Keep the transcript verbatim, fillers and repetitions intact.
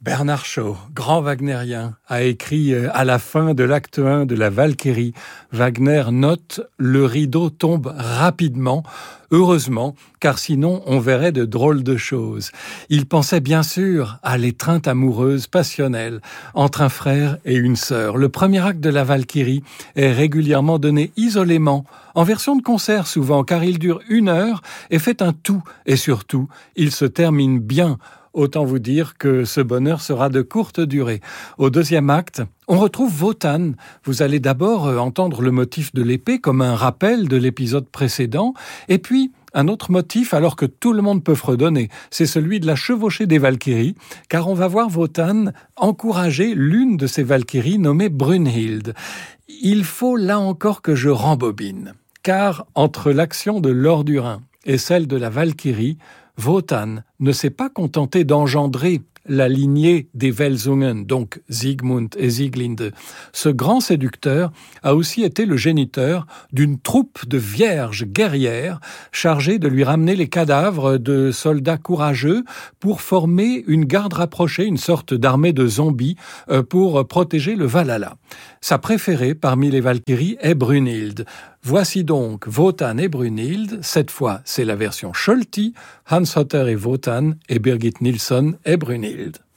Bernard Shaw, grand wagnérien, a écrit à la fin de l'acte un de la Valkyrie. Wagner note « Le rideau tombe rapidement ». Heureusement, car sinon on verrait de drôles de choses. Il pensait bien sûr à l'étreinte amoureuse passionnelle entre un frère et une sœur. Le premier acte de la Valkyrie est régulièrement donné isolément, en version de concert souvent, car il dure une heure et fait un tout. Et surtout, il se termine bien. Autant vous dire que ce bonheur sera de courte durée. Au deuxième acte, on retrouve Wotan. Vous allez d'abord entendre le motif de l'épée comme un rappel de l'épisode précédent, et puis un autre motif alors que tout le monde peut fredonner, c'est celui de la chevauchée des Valkyries, car on va voir Wotan encourager l'une de ces Valkyries nommée Brunhild. Il faut là encore que je rembobine, car entre l'action de Lordurin et celle de la Valkyrie, Wotan ne s'est pas contenté d'engendrer la lignée des Welsungen, donc Siegmund et Sieglinde. Ce grand séducteur a aussi été le géniteur d'une troupe de vierges guerrières chargées de lui ramener les cadavres de soldats courageux pour former une garde rapprochée, une sorte d'armée de zombies pour protéger le Valhalla. Sa préférée parmi les Valkyries est Brunhild. Voici donc Wotan et Brunhild. Cette fois, c'est la version Scholti, Hans Hotter et Wotan et Birgit Nilsson et Brunhild.